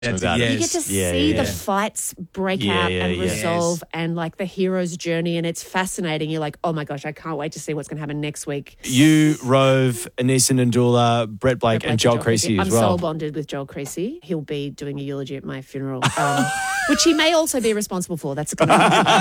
That's about it. You get to see the fights break out and resolve and like the hero's journey, and it's fascinating. You're like, oh my gosh, I can't wait to see what's going to happen next week. You, Rove, Anissa Ndula, Brett Blake and Joel Creasy as well. I'm soul bonded with Joel Creasy. He'll be doing a eulogy at my funeral, which he may also be responsible for. That's a good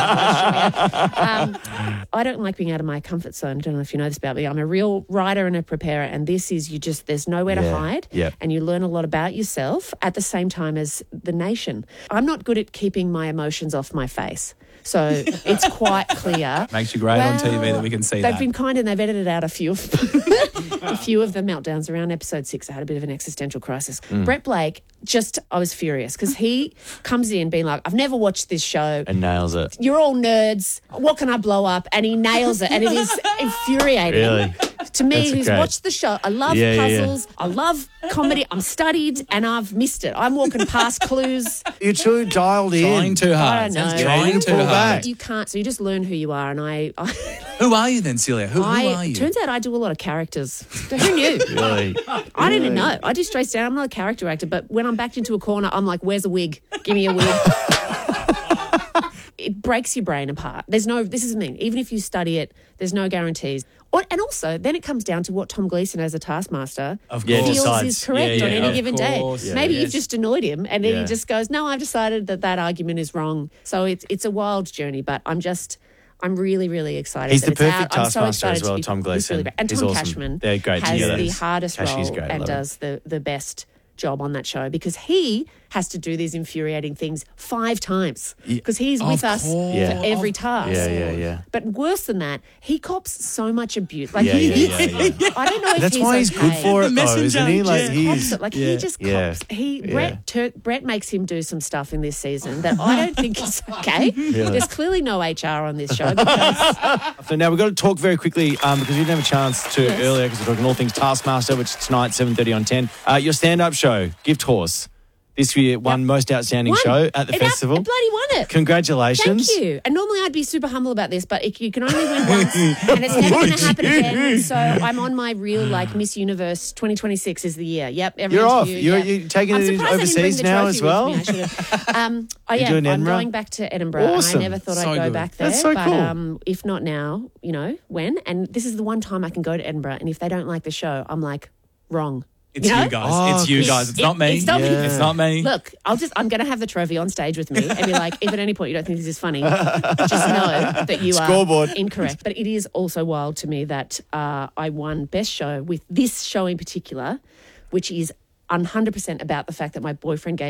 I don't like being out of my comfort zone. I don't know if you know this about me. I'm a real writer and a preparer, and this is there's nowhere to hide, and you learn a lot about yourself at the same time as the nation. I'm not good at keeping my emotions off my face. So it's quite clear. Makes you great on TV that we can see that. They've been kind and they've edited out a few of the meltdowns. Around episode 6, I had a bit of an existential crisis. Brett Blake, I was furious because he comes in being like, I've never watched this show. And nails it. You're all nerds. What can I blow up? And he nails it. And it is infuriating. Really? To me, That's who's great. watched the show, I love puzzles. I love comedy. I'm studied and I've missed it. I'm walking past clues. You're too dialed in. Trying too hard. I don't know. Trying too hard. You can't. So you just learn who you are. And Who are you then, Celia? Who are you? Turns out I do a lot of characters. Who knew? Really? I didn't know. I do straight down. I'm not a character actor, but when I'm backed into a corner, I'm like, where's a wig? Give me a wig. It breaks your brain apart. This is me. Even if you study it, there's no guarantees. And also, then it comes down to what Tom Gleeson as a taskmaster feels is correct on any given day. Yeah, Maybe you've just annoyed him, and then he just goes, no, I've decided that argument is wrong. So it's a wild journey, but I'm really, really excited. He's that the it's out. perfect I'm so taskmaster excited as well, to be, Tom Gleeson. Really great. And He's Tom awesome. Cashman They're great has together. the hardest Cashy's role great, and love it. does the best job on that show because he has to do these infuriating things 5 times because he's with us for every task. Yeah. But worse than that, he cops so much abuse. Like Yeah. I don't know if That's he's why he's good for it, though, isn't he? Like he cops it. Like he just cops. Brett makes him do some stuff in this season that I don't think is okay. There's clearly no HR on this show. So now we've got to talk very quickly because we didn't have a chance to earlier because we're talking all things Taskmaster, which is tonight, 7:30 on 10. Your stand-up show, Gift Horse, this year won Most Outstanding Show at the festival. It bloody won it. Congratulations. Thank you. And normally I'd be super humble about this, but you can only win once and it's never going to happen again. So I'm on my real Miss Universe 2026 is the year. Yep. You're off. You're taking it overseas now as well? I am. I'm going back to Edinburgh. Awesome. And I never thought I'd go back there. That's so cool. If not now, when? And this is the one time I can go to Edinburgh and if they don't like the show, I'm like, wrong. It's you guys. It's you guys. It's not me. It's not me. It's not me. Look, I'm going to have the trophy on stage with me and be like, if at any point you don't think this is funny, just know that you are incorrect. But it is also wild to me that I won Best Show with this show in particular, which is 100% about the fact that my boyfriend gave